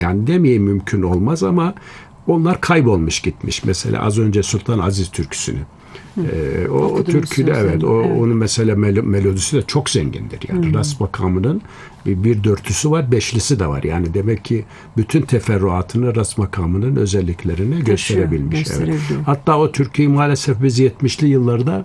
yani demeyeyim mümkün olmaz ama onlar kaybolmuş gitmiş. Mesela az önce Sultan Aziz türküsünü. O türküde evet, onun mesela melodisi de çok zengindir. Yani rast makamının bir dörtlüsü var, beşlisi de var. Yani demek ki bütün teferruatını rast makamının özelliklerini gösterebilmiş. Evet. Hatta o türküyü maalesef biz 70'li yıllarda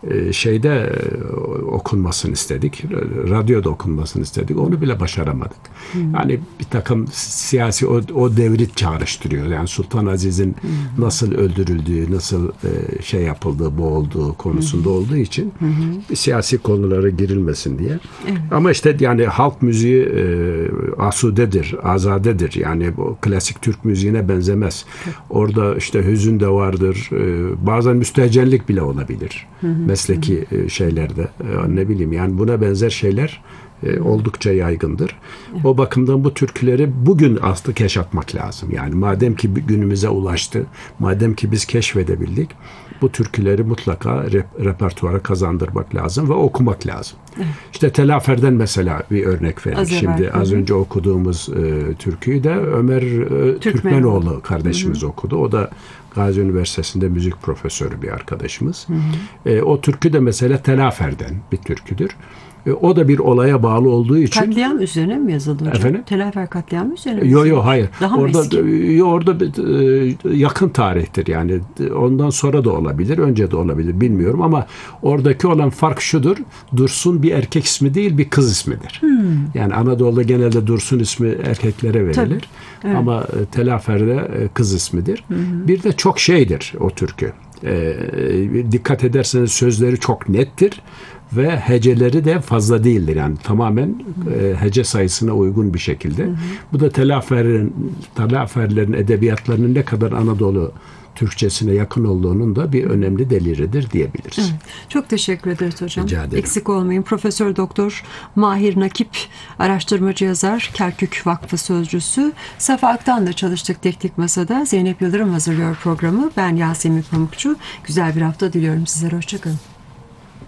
okunmasını istedik. Radyoda okunmasını istedik. Onu bile başaramadık. Yani bir takım siyasi o devri çağrıştırıyor. Yani Sultan Aziz'in nasıl öldürüldüğü, nasıl yapıldığı, boğulduğu konusunda olduğu için siyasi konulara girilmesin diye. Evet. Ama işte yani halk müziği asudedir, azadedir. Yani bu klasik Türk müziğine benzemez. Evet. Orada işte hüzün de vardır. Bazen müstehcenlik bile olabilir. Mesleki şeylerde, ne bileyim, yani buna benzer şeyler oldukça yaygındır. Evet. O bakımdan bu türküleri bugün aslında keşfetmek lazım. Yani madem ki günümüze ulaştı, madem ki biz keşfedebildik, bu türküleri mutlaka repertuara kazandırmak lazım ve okumak lazım. Evet. İşte Telafer'den mesela bir örnek verelim. Şimdi az önce okuduğumuz türküyü de Ömer Türkmenoğlu kardeşimiz okudu. O da Gazi Üniversitesi'nde müzik profesörü bir arkadaşımız. O türkü de mesela Telafer'den bir türküdür. O da bir olaya bağlı olduğu için. Katliam üzerine mi yazıldı hocam? Efendim? Telafer katliamı üzerine mi? Yok hayır. Daha mı eski? Orada yakın tarihtir yani. Ondan sonra da olabilir, önce de olabilir, bilmiyorum ama oradaki olan fark şudur. Dursun bir erkek ismi değil, bir kız ismidir. Yani Anadolu'da genelde Dursun ismi erkeklere verilir. Evet. Ama Telafer'de kız ismidir. Bir de çok şeydir o türkü. Dikkat ederseniz sözleri çok nettir. Ve heceleri de fazla değildir. Yani tamamen hece sayısına uygun bir şekilde. Bu da Telaferlerin edebiyatlarının ne kadar Anadolu Türkçesine yakın olduğunun da bir önemli delilidir diyebiliriz. Evet. Çok teşekkür ederiz hocam. Rica ederim. Eksik olmayın. Profesör Doktor Mahir Nakip, araştırmacı yazar, Kerkük Vakfı sözcüsü. Safa Aktan'la çalıştık Teknik Masa'da. Zeynep Yıldırım hazırlıyor programı. Ben Yasemin Pamukçu. Güzel bir hafta diliyorum sizlere. Hoşçakalın.